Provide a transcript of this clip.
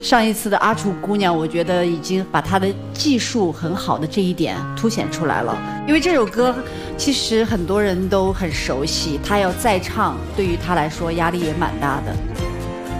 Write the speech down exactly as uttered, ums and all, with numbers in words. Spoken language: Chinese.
上一次的阿楚姑娘，我觉得已经把她的技术很好的这一点凸显出来了。因为这首歌其实很多人都很熟悉，她要再唱，对于她来说压力也蛮大的。